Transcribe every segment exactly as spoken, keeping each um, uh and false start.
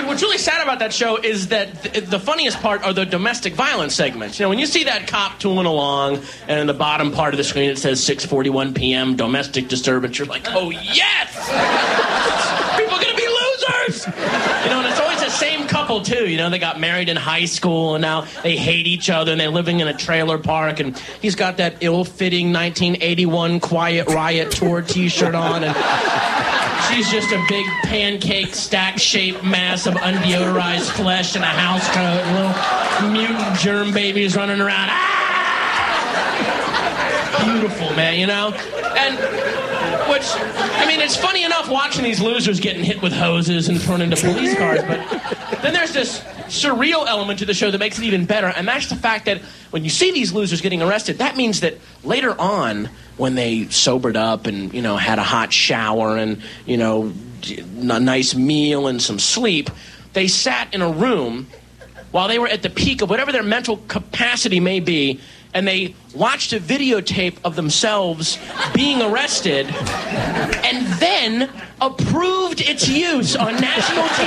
what's really sad about that show is that th- the funniest part are the domestic violence segments. You know, when you see that cop tooling along, and in the bottom part of the screen it says six forty-one p.m. domestic disturbance, you're like, oh, yes! People are going to be losers! You know, and it's always the same couple, too. You know, they got married in high school, and now they hate each other, and they're living in a trailer park, and he's got that ill-fitting nineteen eighty-one Quiet Riot Tour t-shirt on, and she's just a big pancake stack-shaped mass of undeodorized flesh and a house coat, and little mutant germ babies running around. Ah! Beautiful, man, you know? And, which, I mean, it's funny enough watching these losers getting hit with hoses and thrown into police cars, but then there's this surreal element to the show that makes it even better, and that's the fact that when you see these losers getting arrested, that means that later on, when they sobered up and, you know, had a hot shower and, you know, a nice meal and some sleep, they sat in a room while they were at the peak of whatever their mental capacity may be, and they watched a videotape of themselves being arrested and then approved its use on national T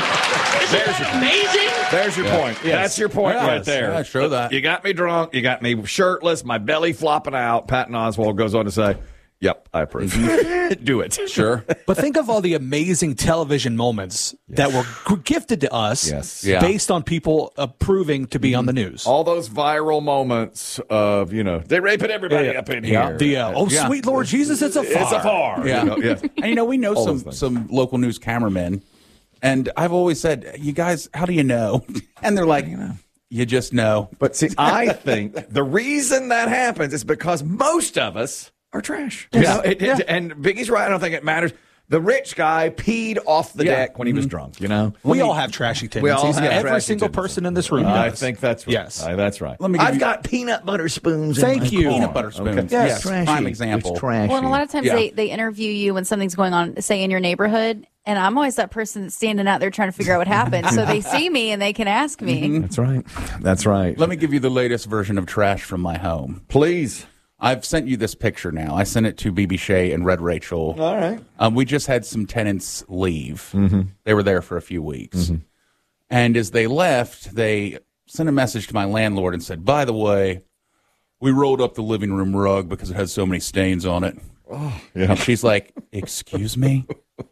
V. Isn't There's that your, amazing? There's your Yeah. point. Yes. That's your point Yeah, right there. yeah, show that. You got me drunk. You got me shirtless, my belly flopping out. Patton Oswalt goes on to say, yep, I approve. Do it. Sure. But think of all the amazing television moments that were g- gifted to us Yes. Yeah. based on people approving to be on the news. All those viral moments of, you know, they're raping everybody Yeah. up in Yeah. here. The, uh, oh, Yeah. sweet Lord Jesus, it's a far. It's a far. Yeah. You know, yeah. And, you know, we know All some those things. some local news cameramen, and I've always said, you guys, how do you know? And they're like, you just know. But see, I think the reason that happens is because most of us are trash. You Yeah. know, it, it, and Biggie's right. I don't think it matters. The rich guy peed off the Yeah. deck when he was drunk, you know? We all have trashy We all tendencies. have Every trashy single tendencies. person in this room I does. think that's right. Yes. Uh, that's right. Let me give I've you- got peanut butter spoons Thank in my you. car. Peanut butter spoons. Okay. Yes. Trashy. Prime example. It's trashy. Well, and a lot of times Yeah. they, they interview you when something's going on, say, in your neighborhood. And I'm always that person that's standing out there trying to figure out what happened. So they see me and they can ask me. That's right. That's right. Let me give you the latest version of trash from my home. Please. I've sent you this picture now. I sent it to B B Shea and Red Rachel. All right. Um, we just had some tenants leave. Mm-hmm. They were there for a few weeks. And as they left, they sent a message to my landlord and said, by the way, we rolled up the living room rug because it has so many stains on it. Oh, yeah. And she's like, excuse me?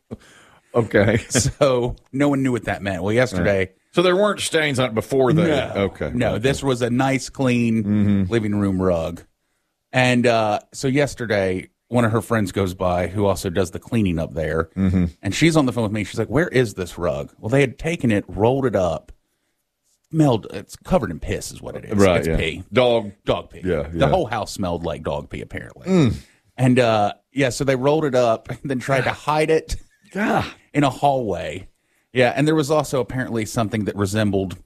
Okay. So no one knew what that meant. Well, yesterday... So there weren't stains on it before they. No. Okay. No, Okay. this was a nice, clean living room rug. And uh, so yesterday, one of her friends goes by who also does the cleaning up there. Mm-hmm. And she's on the phone with me. She's like, where is this rug? Well, they had taken it, rolled it up, smelled, it's covered in piss is what it is. Right. It's yeah. pee. Dog. Dog pee. Yeah, The yeah. whole house smelled like dog pee, apparently. And uh, yeah, so they rolled it up and then tried to hide it God. in a hallway. Yeah, and there was also apparently something that resembled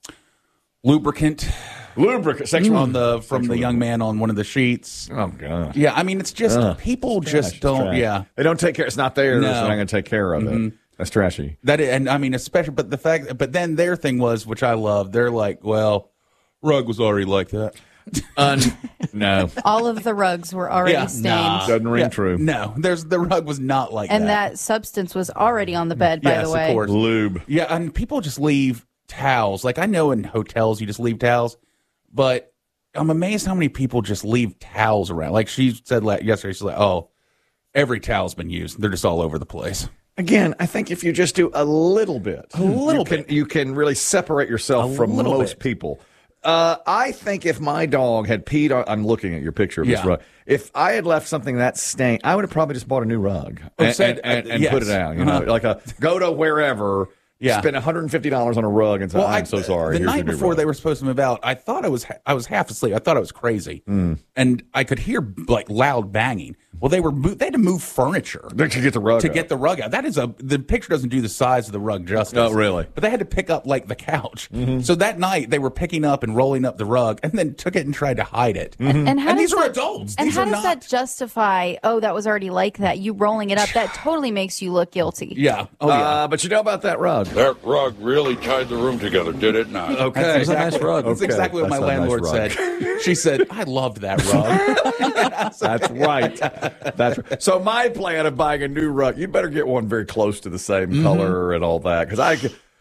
lubricant Lubricant. Sexual on the from sexual the young man on one of the sheets. Oh God. Yeah, I mean it's just Ugh. people Trash. just It's don't. trash. Yeah, They don't take care. It's not theirs. No. So they're not going to take care of it. That's trashy. that is, and I mean especially, but the fact, but then their thing was, which I love. They're like, well, rug was already like that. Un- no. All of the rugs were already Yeah. stained. Nah. Doesn't ring Yeah, true. No, there's the rug was not like And that. that substance was already on the bed, by yes, the way. of course. Lube. Yeah, and people just leave towels. Like I know in hotels you just leave towels, but I'm amazed how many people just leave towels around. Like she said like, yesterday, she's like, "Oh, every towel's been used. They're just all over the place." Again, I think if you just do a little bit, a little you can, bit. you can really separate yourself A from little most bit. people. Uh, I think if my dog had peed on, I'm looking at your picture of this Yeah. rug. If I had left something that stained, I would have probably just bought a new rug Oh, and, said- and, and, uh, and put yes. it out. You know, Uh-huh. like a go to wherever, Yeah. spend one hundred fifty dollars on a rug and say, I'm so sorry. The here's night your new before rug. they were supposed to move out, I thought I was I was half asleep. I thought it was crazy, Mm. and I could hear like loud banging. Well, they were mo- they had to move furniture They could get the rug to out. get the rug out. That is a the picture doesn't do the size of the rug justice. Oh, really? But they had to pick up like the couch. So that night they were picking up and rolling up the rug, and then took it and tried to hide it. And, and how And does these are that, adults. And These how are does not- that justify, oh, that was already like that? You rolling it up, that totally makes you look guilty. Yeah. Oh yeah. Uh, but you know about that rug? That rug really tied the room together, did it not? Okay. That's exactly, nice rug. That's Okay. exactly what my That's a nice landlord rug. said. She said, "I loved that rug." That's right. That's right. So my plan of buying a new rug, you better get one very close to the same color and all that, because I,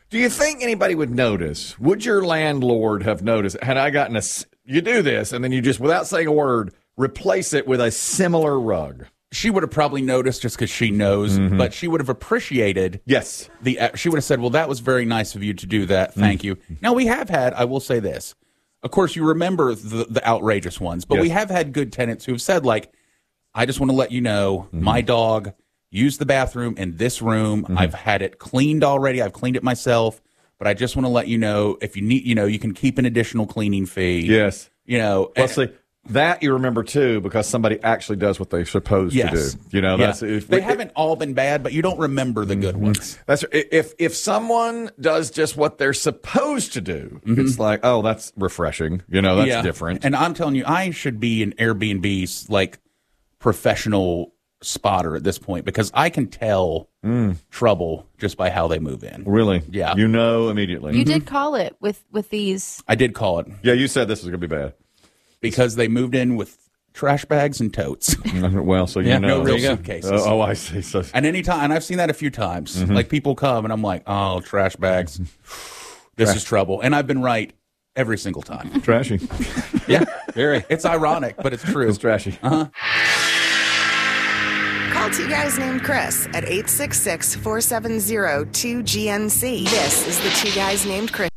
Do you think anybody would notice? Would your landlord have noticed? Had I gotten a, you do this, and then you just, without saying a word, replace it with a similar rug? She would have probably noticed just because she knows, mm-hmm. but she would have appreciated. Yes. The she would have said, well, that was very nice of you to do that. Thank mm. you. Now, we have had, I will say this. Of course, you remember the, the outrageous ones, but yes. we have had good tenants who have said, like, I just want to let you know, mm-hmm. my dog used the bathroom in this room. Mm-hmm. I've had it cleaned already. I've cleaned it myself, but I just want to let you know, if you need, you know, you can keep an additional cleaning fee. Yes. You know. Well, and, see, that you remember, too, because somebody actually does what they're supposed yes. to do. You know, yeah. that's if they we, haven't all been bad, but you don't remember the good ones. That's if if someone does just what they're supposed to do, mm-hmm. it's like, oh, that's refreshing. You know, that's yeah. different. And I'm telling you, I should be an Airbnb's like professional spotter at this point because I can tell mm. trouble just by how they move in. Really? Yeah. You know immediately. You mm-hmm. did call it with with these. I did call it. Yeah, you said this was going to be bad because they moved in with trash bags and totes. Well, so you yeah, know. No real suitcases. Uh, oh, I see. So, and anytime, and I've seen that a few times. Mm-hmm. Like people come and I'm like, oh, trash bags. This trash. is trouble. And I've been right every single time. Trashy. Yeah, very. It's ironic, but it's true. It's trashy. Uh-huh. Call two guys named Chris at eight six six, four seven zero, two G N C. This is the Two Guys Named Chris.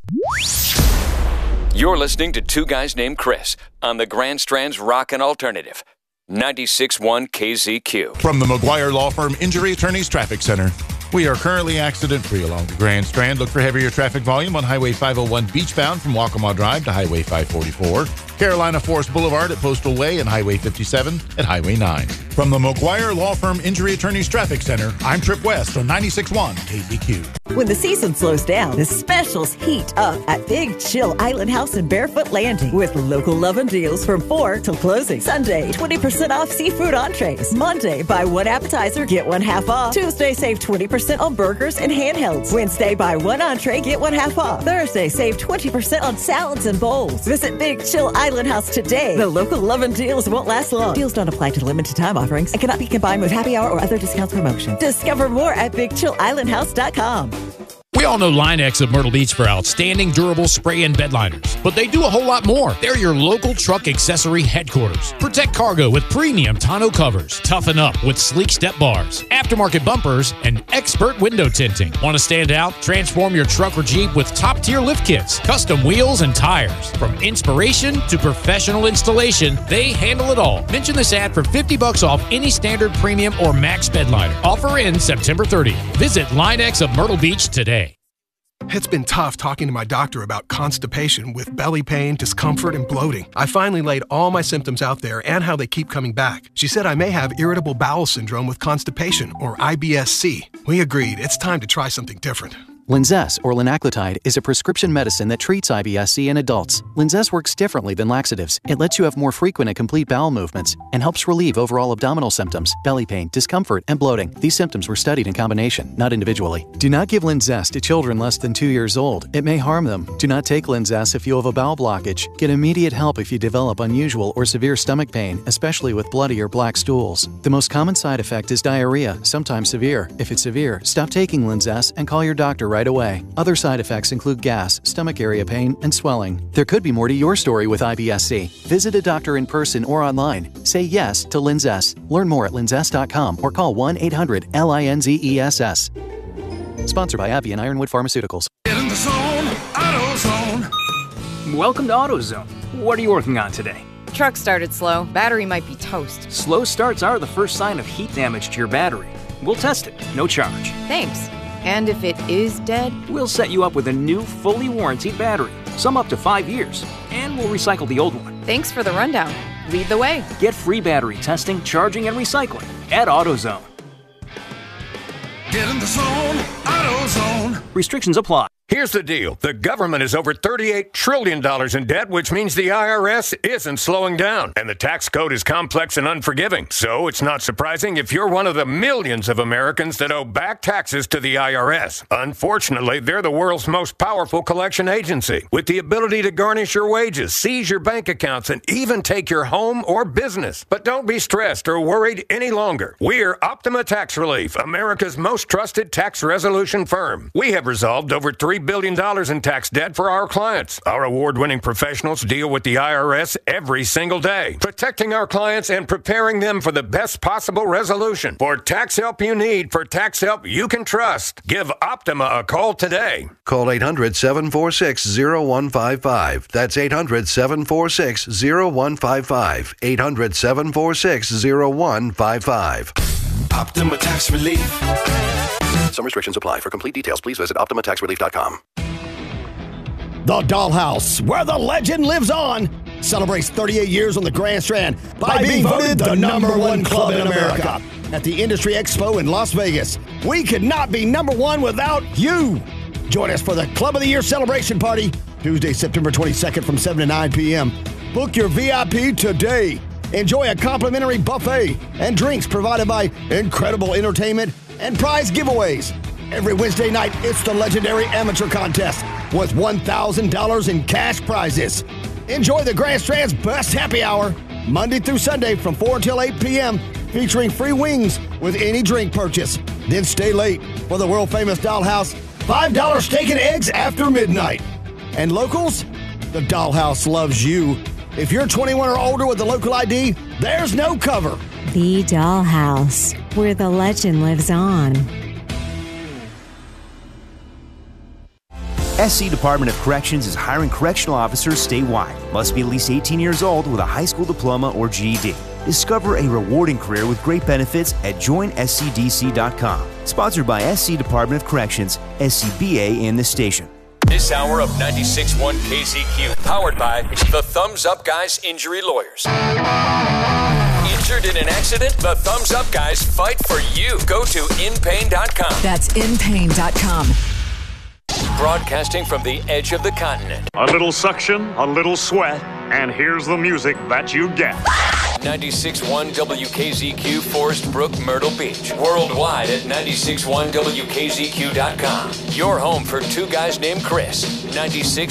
You're listening to Two Guys Named Chris on the Grand Strand's Rockin' Alternative, ninety-six point one K Z Q. From the McGuire Law Firm Injury Attorneys Traffic Center. We are currently accident-free along the Grand Strand. Look for heavier traffic volume on Highway five oh one beachbound from Waccamaw Drive to Highway five forty-four. Carolina Forest Boulevard at Postal Way and Highway fifty-seven at Highway nine. From the McGuire Law Firm Injury Attorneys Traffic Center, I'm Trip West on ninety-six point one K Z Q. When the season slows down, the specials heat up at Big Chill Island House in Barefoot Landing with local lovin' deals from four till closing. Sunday, twenty percent off seafood entrees. Monday, buy one appetizer, get one half off. Tuesday, save twenty percent on burgers and handhelds. Wednesday, buy one entree, get one half off. Thursday, save twenty percent on salads and bowls. Visit Big Chill Island House today. The local lovin' deals won't last long. Deals don't apply to limited time offerings and cannot be combined with happy hour or other discounts promotion. Discover more at big chill island house dot com. We all know Line-X of Myrtle Beach for outstanding durable spray and bed liners, but they do a whole lot more. They're your local truck accessory headquarters. Protect cargo with premium tonneau covers, toughen up with sleek step bars, aftermarket bumpers, and expert window tinting. Want to stand out? Transform your truck or Jeep with top-tier lift kits, custom wheels and tires. From inspiration to professional installation, they handle it all. Mention this ad for fifty bucks off any standard premium or max bed liner. Offer ends September thirtieth. Visit Line-X of Myrtle Beach today. It's been tough talking to my doctor about constipation with belly pain, discomfort, and bloating. I finally laid all my symptoms out there and how they keep coming back. She said I may have irritable bowel syndrome with constipation, or I B S C. We agreed it's time to try something different. Linzess, or linaclotide, is a prescription medicine that treats I B S C in adults. Linzess works differently than laxatives. It lets you have more frequent and complete bowel movements and helps relieve overall abdominal symptoms, belly pain, discomfort, and bloating. These symptoms were studied in combination, not individually. Do not give Linzess to children less than two years old. It may harm them. Do not take Linzess if you have a bowel blockage. Get immediate help if you develop unusual or severe stomach pain, especially with bloody or black stools. The most common side effect is diarrhea, sometimes severe. If it's severe, stop taking Linzess and call your doctor right away. Other side effects include gas, stomach area pain, and swelling. There could be more to your story with I B S C. Visit a doctor in person or online. Say yes to Linzess. Learn more at linzess dot com or call one eight hundred L I N Z E S S. Sponsored by AbbVie and Ironwood Pharmaceuticals. Get in the zone, AutoZone. Welcome to AutoZone. What are you working on today? Truck started slow. Battery might be toast. Slow starts are the first sign of heat damage to your battery. We'll test it, no charge. Thanks. And if it is dead? We'll set you up with a new, fully warranted battery, some up to five years, and we'll recycle the old one. Thanks for the rundown. Lead the way. Get free battery testing, charging, and recycling at AutoZone. Get in the zone, AutoZone. Restrictions apply. Here's the deal. The government is over thirty-eight trillion dollars in debt, which means the I R S isn't slowing down. And the tax code is complex and unforgiving. So it's not surprising if you're one of the millions of Americans that owe back taxes to the I R S. Unfortunately, they're the world's most powerful collection agency, with the ability to garnish your wages, seize your bank accounts, and even take your home or business. But don't be stressed or worried any longer. We're Optima Tax Relief, America's most trusted tax resolution firm. We have resolved over three billion dollars in tax debt for our clients. Our award-winning professionals deal with the I R S every single day, protecting our clients and preparing them for the best possible resolution. For tax help you need, for tax help you can trust, give Optima a call today. Call eight hundred, seven four six, zero one five five. That's eight hundred, seven four six, zero one five five. eight hundred, seven four six, zero one five five. Optima Tax Relief. Some restrictions apply. For complete details, please visit optima tax relief dot com. The Dollhouse, where the legend lives on, celebrates thirty-eight years on the Grand Strand by, by being voted the number one club in America. At the Industry Expo in Las Vegas, we could not be number one without you. Join us for the Club of the Year celebration party, Tuesday, September twenty-second from seven to nine p.m. Book your V I P today. Enjoy a complimentary buffet and drinks provided by incredible entertainment and prize giveaways. Every Wednesday night, it's the legendary amateur contest with one thousand dollars in cash prizes. Enjoy the Grand Strand's best happy hour, Monday through Sunday from four until eight p.m., featuring free wings with any drink purchase. Then stay late for the world-famous Dollhouse five dollar steak and eggs after midnight. And locals, the Dollhouse loves you. If you're twenty-one or older with a local I D, there's no cover. The Dollhouse, where the legend lives on. S C Department of Corrections is hiring correctional officers statewide. Must be at least eighteen years old with a high school diploma or G E D. Discover a rewarding career with great benefits at join S C D C dot com. Sponsored by S C Department of Corrections, S C B A, and the station. This hour of ninety-six point one K Z Q, powered by the Thumbs Up Guys Injury Lawyers. Injured in an accident? The Thumbs Up Guys fight for you. Go to in pain dot com. That's in pain dot com. Broadcasting from the edge of the continent. A little suction, a little sweat, and here's the music that you get. ninety-six point one W K Z Q, Forest Brook, Myrtle Beach. Worldwide at ninety-six point one W K Z Q dot com. Your home for Two Guys Named Chris. ninety-six